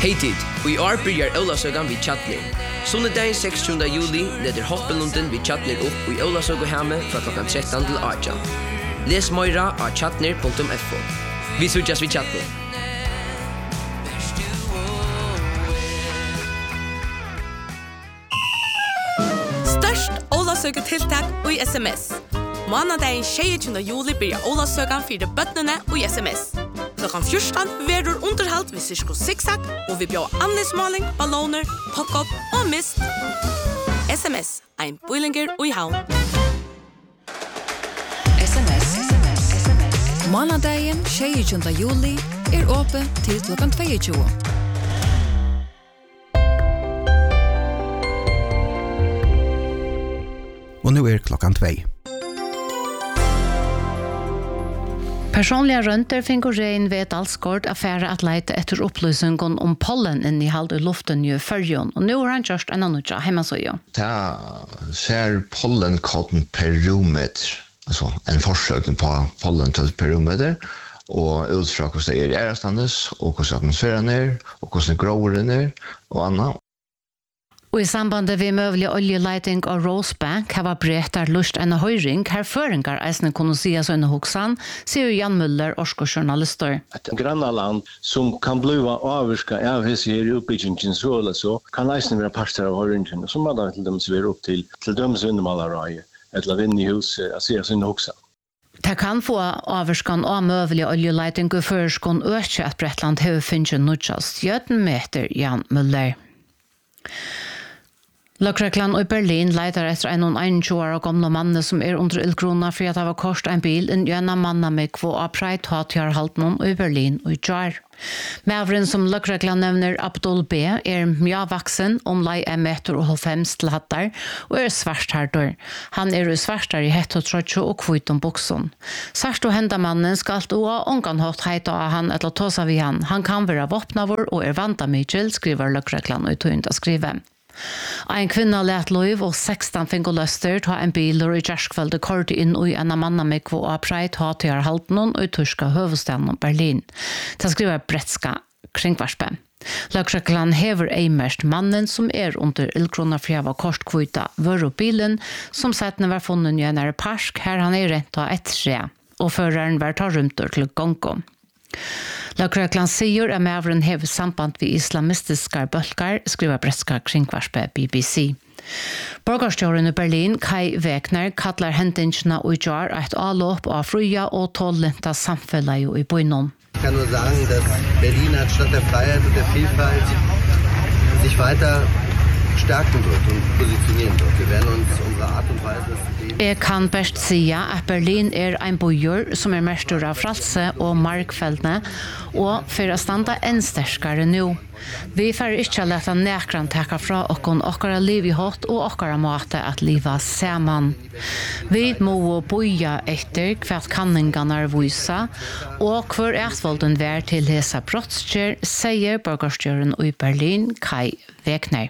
Hej tid, i år börjar Ólavsøkan vid Tjatnir. Sundagen 16. juli leder Hoppelunden vid Tjatnir upp i Ólavsøkuhemme fra klokkan 13 til 18. Les meira av tjatnir.fo. Vi sutjas vid Tjatnir. Størst Ólavsøkutiltak og i SMS. Måndagen 16. juli börjar Ólavsøkan for bøttene og i SMS. Klokkan 14 verður underhalt ved Cirkus Zigzag og vi bjør anledningsmaling, balloner, pop-up og mist. SMS, ein boilinger og i havn. SMS. Måndagen 16. juli åpen til klokkan 22. Og nu klokkan 2. Personliga rönter finner rein ved Dalsgård affære at leite etter opplysningen om pollen inni halde luften i Førjon. Og nå har han gjort en annen utja hemmasøya. Det ser pollenkoden per rommeter, altså en forsøkning på pollen per rommeter, og ut fra hvordan det i ærestandes, og hvordan atmosfæren og hvordan gråren og annet. Og i sambandet ved møvelig oljeleiting av Rosebank har brettar lust en høyring her føringar eisne kunne sies under hoksan, sier Jan Müller, journalister. Et grannaland som kan bliva avvirka av hese her utbyggingen så eller så, kan eisne være parter av høyringen, som man da til dem ser opp til dømes vinnermalarøye, eller vinn i huset, sies under hoksan. Det kan få avvirskan av møvelig oljeleiting og føreskån økje at Bretland har finnet nødjast 17 meter, Jan Müller. Løkrekland i Berlin leiter etter en 21 gamle mann som under ildkrona for at det var kost en bil en gjennom manna med kvå av preit hatjarhalten i Berlin og i Jar. Mavren som Løkrekland nevner Abdul B mye vaksen omlai 1,5 meter til hattar og svarthardur. Han i svartar i hett og trotjo og kvitt bukson. Svart og hendamannen skal og ongan hatt heita av han etter tåsa vi han. Han kan være våpnavur og vanta mykjel, skriver Løkrekland og tøynda skrive. En kvinna let lov og 16 fingo løster ta en bil og i kjerskvalde korti inn og en manna med kvå apreit ha til halten og i turska høvestaden Berlin. Det skriver Bretska kringvarspe. Løkrekland hever eimerst mannen som under ildkrona fjava kortkvita vør og bilen som settene var funnet i en park her han rent av et tre og føreren var ta rundt til Gongo. Løkrekland sier at mavren hever samband ved islamistiske bølgar, skriver Bretska kringvarspe BBC. Borgarstjåren i Berlin, Kai Wegner, kallar hendingene og gjør et avlåp av fria og tålenta samfellet i bøynon. Ich kann nur sagen, dass Berlin als Stadt der Freiheit und der Vielfalt sich weiter stärken wird und positionieren wird. Wir werden uns unsere Art und Weise Jeg kan best sia at Berlin en bojur som mestur av fralse og markfeldene, og for å standa enn sterskare nå. Vi får ikke leta nekran teka fra okkara liv i hatt og okkara måte at liva saman. Vi må boja etter hva kanningarna vysa, og hver etvolden vær til hesa brottskjer, sier borgarstjøren i Berlin, Kai Wegner.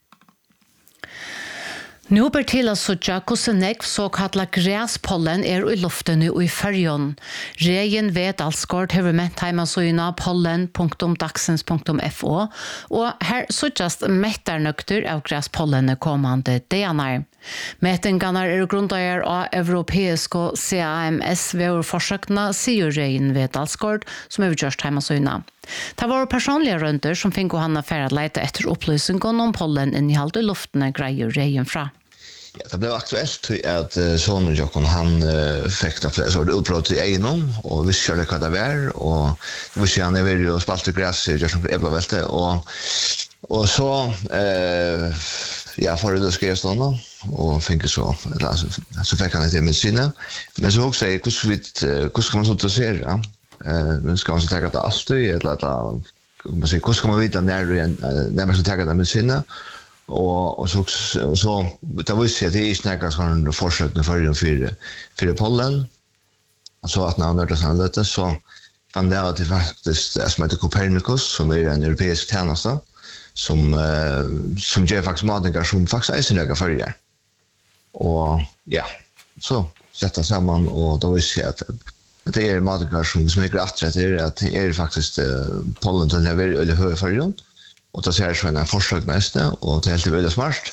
Nu ber til å søtja hvordan nekv såkalla græspollen i luften i Førjon. Regen ved Dalsgård hever ment heimasøyna pollen.dagsens.fo, og her søtjast metternøkter av græspollen kommande deanar. Mettingarna grundager av europeisk og CAMS ved forsøkna, sier Regen ved Dalsgård, som hever gjørst heimasøyna. Det var personlige rønter som fikk han affære leite etter opplysningen om pollen innhold i luftene greier Regen fra. Ja, det blev aktuellt att sonen Jokon han fick det så det utbrott i egenom och vi körde vad det var och vi ser han är ju spalt gräs just som Ebba välte och så ja för det ska jag stå och fick så så fick han det med sina men så också hur ska man så att se ja men ska man så ta det allt eller att man säger hur ska man veta när man ska ta det med sina och så det var ju det är snacka sån försökning för pollen så att när det så lite så fann det att det faktiskt som heter Copernicus som är en europeisk tjänste som ger faktiskt matningar som faktiskt är snäga för och ja så sätta samman och då vill se att det är matningar som är rätt att det är faktiskt pollen till lever eller hör för och det ser så en försök mest och det är helt väldigt smart.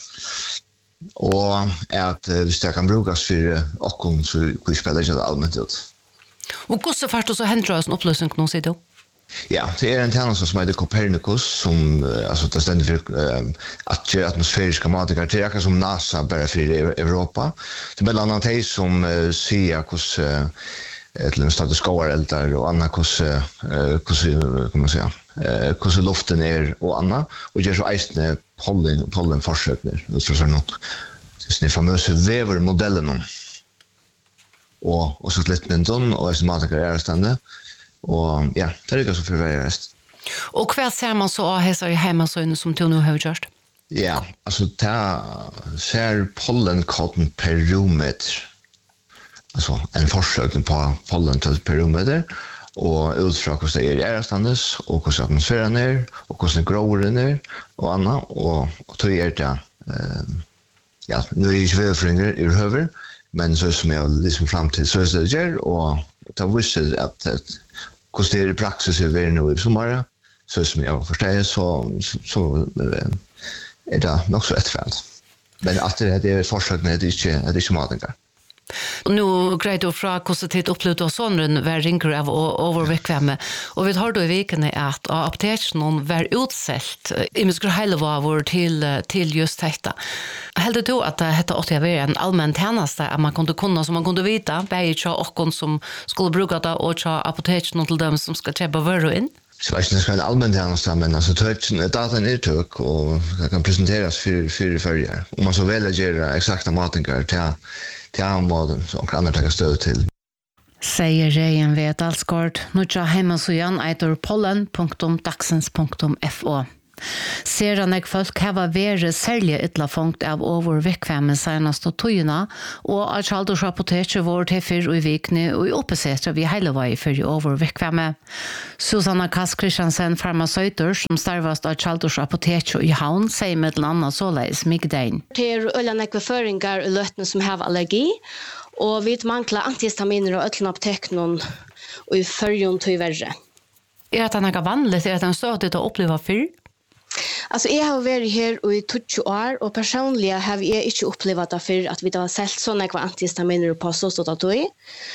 Och att hvis det kan brukas för okon så vi spelar ju allmänt ut. Och hur så fast så händer det en upplösning nu ser du? Ja, det är en tjänst som heter Copernicus som alltså det ständer för att atmosfäriska matematik som NASA bara för Europa. Det är bland annat det som ser hur ett status quo-eldar och annat hur kan man säga hur luften är och annat och gör så eisne pollen försöker ut för sån något den famösa Weber-modellen och så lite menton och matematiker är ständigt och ja, det är det så för varje rest. Och vad ser man så av hälsa i hemmasyn som du nu har gjort? Ja, alltså det ser pollenkoden per rummeter. Alltså en försökning på pollen per rummeter och utfra hur det är standes och hur atmosfären är och hur growren är och annat och då är det ja, nu är det inte väderförändringar i huvud men så som jag liksom fram till så är det gör och det visar att hur det är i praxis i världen nu i sommar så som jag förstår så är det nog så rättfärdigt. Men att det är försökning det är inte matningar. Nu grejt du fra hvordan tid opplevde og sånn var ringer av overvekvemme. Og vi har da i vikene at apoteken var utselt i muskler hele varer til just dette. Heldig du at dette åtte var en allmenn tjeneste at man kunne som man kunne vite, bare ikke åkken som skulle bruke det og ikke apoteken til dem som skal kjøpe varer inn? Så vet inte det ska en allmän tjänst men alltså datan är tök och det kan presenteras för följare. Om man så väl gör exakta matningar till anmaden som kan andra ta stöd till. Säger Rejen Vedalsgård, nutja hemmasøyan eitur pollen.dagsens.fo. Ser han folk hava vært særlig ytlafunkt av overvekvemme senast og tøyene, og at Kjaldors apoteker vår til fyr og i vikene og i oppesetter vi hele vei for overvekvemme. Susanna Kass Kristiansen, farmasøyter, som starvast av Kjaldors apoteker i havn, sier med den andre såleis migdein. Det er øyne føringer i løtene som har allergi, og vi mangler antihistaminer og øtlene apotekene og i førjon til verre. Er det noe vanligt? Er det en stødig å oppleve før? Alltså jag har varit här i 20 år och personligen har jag inte upplevt det för att vi har sett såna antihistaminer på så stort i.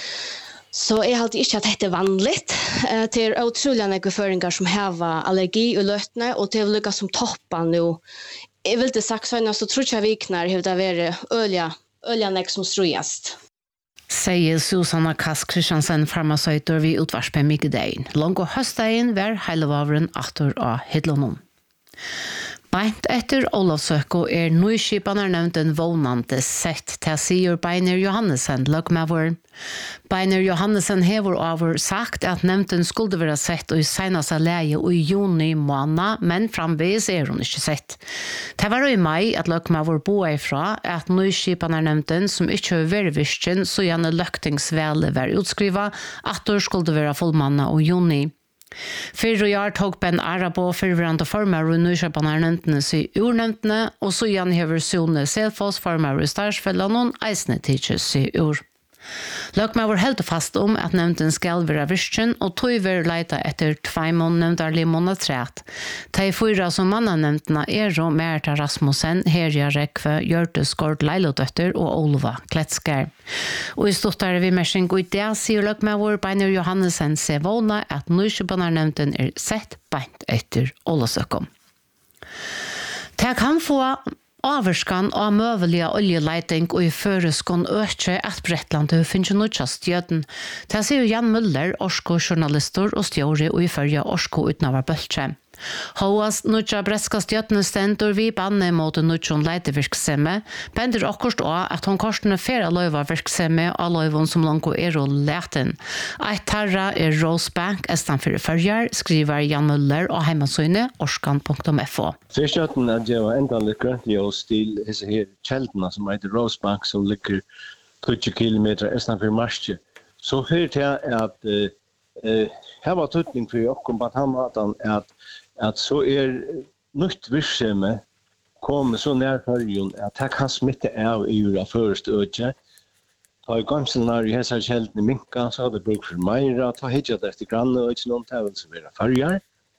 Så jag har inte att det är vanligt. Det är otroliga nägföringar som har allergi och lötne och det är lyckas som toppar nu. Jag vill inte sagt så tror jag viknar hur det varit öljanäck som strujast. Säger Susanna Kass Kristiansen, farmasøyter vid utvarspe Migdein. Lång og høstdagen var heilevavren atter av Hedlonon. Beint etter Olavsøko nøyskipaner nevnt en vånande sett til sier Beiner Johannesen løgmavur. Beiner Johannesen hever over sagt at nevnten skulle være sett og i seneste leie i juni måned, men framvis hun ikke sett. Det var i mai at løgmavur bo ifra at nøyskipaner nevnten som ikke har vært visken så gjerne løgtingsvele var utskriva at det skulle være fullmanna i juni. Fyrre år tog Ben Arabo fyrverande formar og nøyskjøpene nevntene seg urnevntene, og så igjen hever Sone Selfoss formar og starsfellan og eisne tidsjes seg ur. Løkme var helt fast om at nevnten skal være virkjen, og tog var leita etter 2 nevntarlige måneder træt. De 4 som mannanevntene og Merta Rasmussen, Herja Rekve, Gjørte Skård Leilodøtter og Olva Kletskær. Og i stottere vi mersing og i det sier Løkme vår Beiner Johannesen se våna at nøyskjøpene sett beint etter Ålesøkom. Det kan få Averskan og møvelige oljeleiting og i føreskån økje at Bretlandet finner noe stjøden. Det sier Jan Møller, Orsko-journalister og stjåre og i førje Orsko utnavar Bøltje. Håas nødja bretska stjødene stendur vi banne mot nødjon leitevirksemme, bender akkurat også at hun korsene fere løyva virksemme av løyvun som langt og leten. Eit tarra Rosebank, estanfyrir førjar, skriver Jan Møller og heimansøyne orskan.fo. Fyrstjøtten at jeg var enda litt grønt i oss til disse her kjeldene som heter Rosebank, som ligger 20 kilometer estanfyrir Marsje. Så fyrir til at her var tøtning for okkom på han måten at så nytt virksomhet kommer så nær førjon at det kan smitte av i ura først økje. Ta i gamselnar i hessa kjeldene minka, så hadde bruk for meira, ta hitja det etter granne økje noen til å være førjar.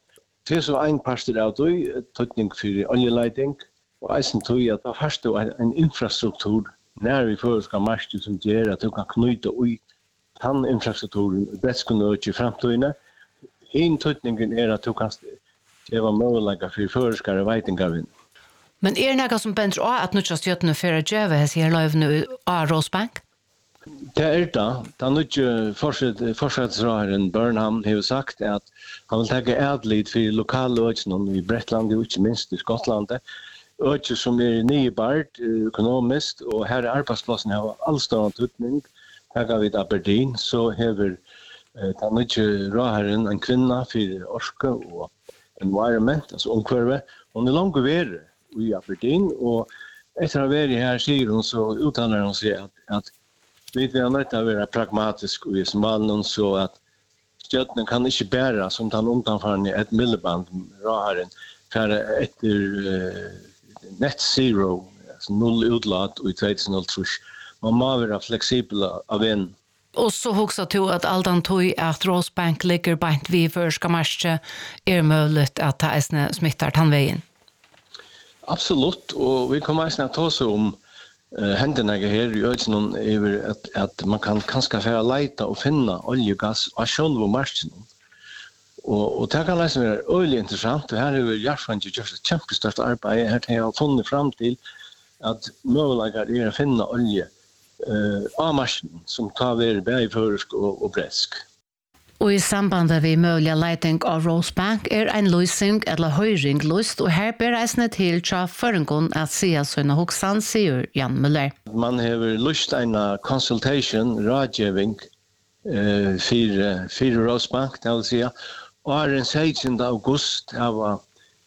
Det så en parster av det, tøtning for oljeleiting, og eisen tog at det først en infrastruktur nær vi føreska marskje som gjør at du kan knyte ui den infrastrukturen brettskunnet i fremtøyene. En tøtningen at du kan gjøre muligheter for føreskare veitingavinn. Men det noe som bender av at nødvendig støttene for å gjøre her sier løyvene av Rosebank? Det det. Den nødvendig forsvarsrøren Burnham har sagt at han vil ta adlid for lokale økene i Bretland og ikke minst i Skottlandet. Økene som nybart økonomisk, og her arbeidsplassen har allstående tøtning. Her har vi Aberdeen, så har den nødvendig røren en kvinne for orske og environment, altså omkvarve. Hun langt over i Aberdeen, og etter å være her sier hun så uttaler hun seg at vi er nødt til å være pragmatisk i smalen, så at støttene kan ikke bære som den omtanfarne et milliband røren for etter net zero, altså null utlatt i 2003. Man må være fleksibel av en. Og så hoksa du at aldan tog at Rosebank ligger beint vi førska marsje mulig at det smittar tannveien? Absolutt, og vi kommer eisen at ta oss om hendene her i øyne at man kan kanskje fære leita og finne olje og gass av sjølv og marsjen. Og det kan eisen være øyelig interessant, og her har vi gjort et kjempestørst arbeid. Her har jeg funnet frem til at muligheter å finne olje av marsjen som tar ved både føresk og bresk. Og i sambandet vi mulige leiting av Rosebank en løsning eller høyring løst, og her ber reisende til tja føringen at sida sønne hoksan, sier Jan Müller. Man har løst en consultation, rådgivning for Rosebank, det vil si, og den 16. august har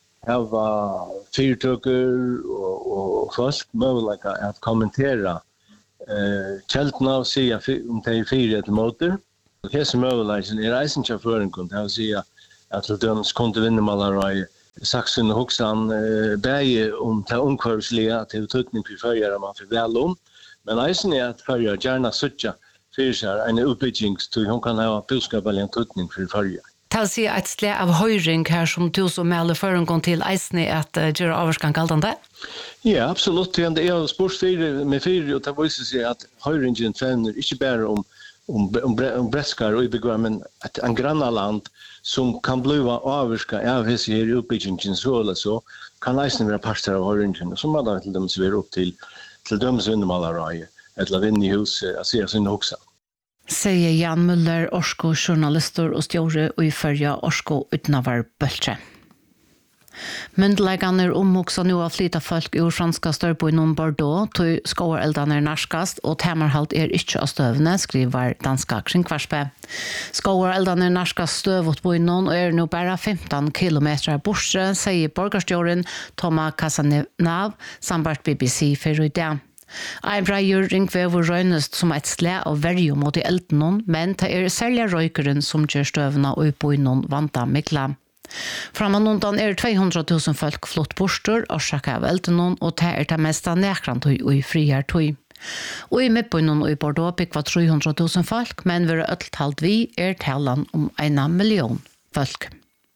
fyrtøkker og folk mulighet at kommentere kjeltene og si om de fire etter måter. Hese mulighetene reisen til føringen, det vil si at til døms kunne vinnermalerøy Saksen og Hoksan beie om det omkvarvslige til tøtning for førjere man får vel om, men reisen at førjere gjerne søtja fyrir seg en utbygging til hun kan ha budskapelig en tøtning for førjere. Det vil si et sted av høyring her som du som melder føringen til eisene at gjøre avvarskan galdende? Ja, absolutt. Det er spørs med fire, og det viser seg at høyringen trener ikke bare om breskar og ibegrar, men en grannaland som kan bli avvarska av hese her utbyggingen så eller så, kan eisene være parter av høyringen, og så må det til dem som være opp til dømes vinnermalerøye, eller vinne i huset, altså sin hoksa. Sier Jan Müller, Orsko journalister og stjåre og i førja Orsko utenavar bøltre. Myndleggene omhoksa nå av flyta folk ur franska størboen om Bordeaux, tog skåreldene narskast, og temerhalt ikke av støvene, skriver danska kringkvarspe. Skåreldene narskast støvot boinon og nå bare 15 kilometer bortre, sier borgarstjåren Thomas Casanev, sambart BBC for i dag. Ein breier ringvever røynest som et sle av verjo mot i eldenon, men det særlig røykeren som gjør støvene og boinon vanta mikla. Framan undan 200 000 folk flott borster, orsaka av eldenon, og det mesta nekrantøy og i friar tøy. Og i midtboinon og i Bordeaux bygg var 300 000 folk, men ved ødeltalt vi talan om 1 million folk.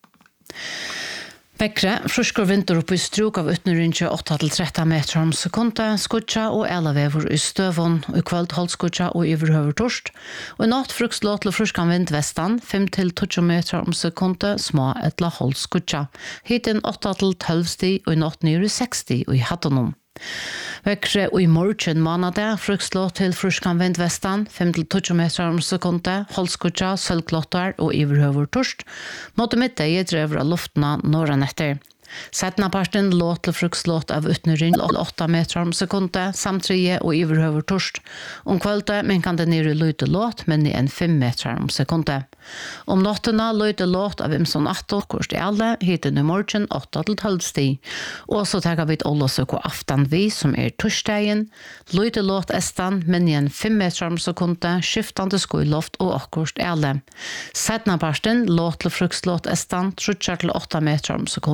Vekkre, frusker vinter opp i struk av utnørinje 8-13 meter om sekundet, skutja og elavever i støvån, og i kveld holdskutja og iverhøver torst, og i natt frukslåt til fruskan vind vestan, 5-20 meter om sekundet, små etla holdskutja, hiten 8-12 sti, og i natt nyr 60 og i hattenom. Vekkre og i morgen månede, frukslåt til fruskan vind vestan, 5-20 meter om sekundet, holdskutja, sølvklottar og iverhøver torst, måtte middag i drever av luftene norran etter. Setna parten låt til frukslåt av utnøring 8 meter om sekundet, samtrige og iverhøver torst. Kvöldet men kan det nere løyde låt, men i 5 meter om sekundet. Om nattena løyde låt av imson 18, kurst i alle, hiten i morgen 8-12 sti. Og så tar vi et ålåsøk og aftan vi, som torsdagen. Løyde låt estan, men i 5 meter om sekundet, skiftande skoiloft og kurst i alle. Setna parten låt til frukslåt estan, 3-8 meter om sekundet,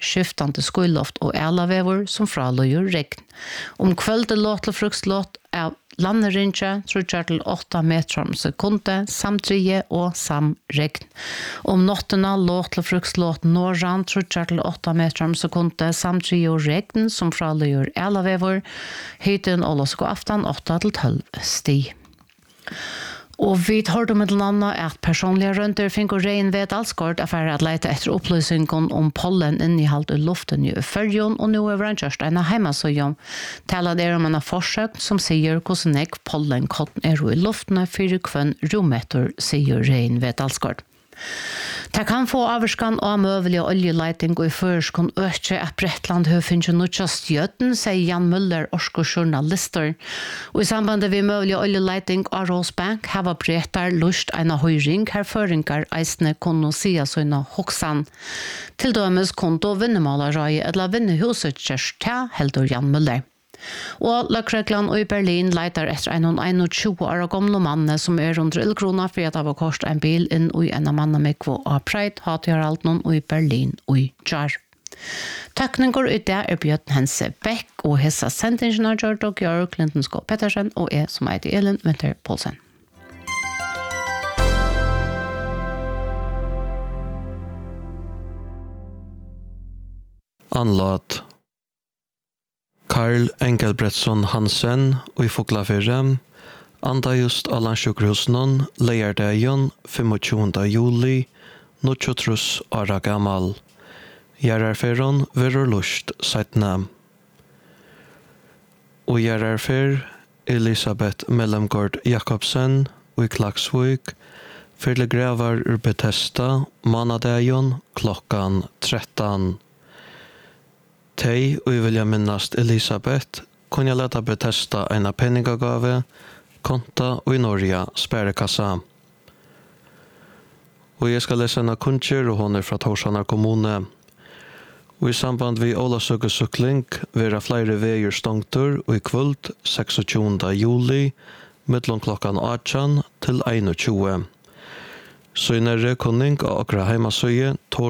skiftande skyloft og elavever som fraløyer regn. Om kvöldet låt til fruktlåt av landerinja, 3-8 meter om sekunde, samtrige og samregn. Om nottena låt til fruktlåt norran, 3-8 meter om sekunde, samtrige og regn som fraløyer elavever, høyden og låsko aftan 8-12 sti. Og vi hørte med den andre at personlige rønter fikk og regn ved Dalsgård for å lete etter opplysningen om pollen innehalt i luften i Førjon, og nå er Vrandkjørst en av hjemmesøyen. Taler det om en forsøk som sier hvordan jeg pollenkotten er i luftene for hvem rommeter, sier regn ved Dalsgård. Det kan få averskan og møvelig oljeleiting og i først kun øke at Bretland har finnet noe stjøten, sier Jan Møller, journalister. Og i sambandet ved møvelig oljeleiting av Rosbank har Bretar lust en høyring her føringer eisene kunne sige sånne hoksan. Til dømes kunne da vinnemalerai eller vinnehuset kjørst heldur Jan Møller. Og Løkreglan i Berlin leiter etter en 21 år gamle mann som er under ildkrona for at det var kost en bil inn i en av mannen med kvå av Pride, hatgjøralt noen i Berlin og i Jar. Tøkninger ut der er Bjørn Hense Beck og hessa sendingen av Gjørd og Gjør, Clinton Skå Pettersen og jeg som heter Elin Winter Poulsen. Anlat Karl Engelbrektsson Hansen og i Foklafyrre, anda just av landsjukhusen, leierdagen 25. juli, 23 år gammal. Gjerarferon verur lust seitna. Og gjerarfer Elisabeth Mellomgård Jakobsen og i Klaksvik, fyrle gravar ur Bethesda, manadagen klokkan 13. Tei og jeg vilja minnast Elisabeth kunne jeg leta Bethesda en penningagave, konta og i Norge sperrekassa. Og jeg skal lese en kunnskjer og hun er fra Torsanar kommune. Og i samband vi Ålasøke sukling vera flere veier stongtur og i kvöld 26. juli mellom klokkan 18 til 21. Så i nærre kunning av akra heimasøye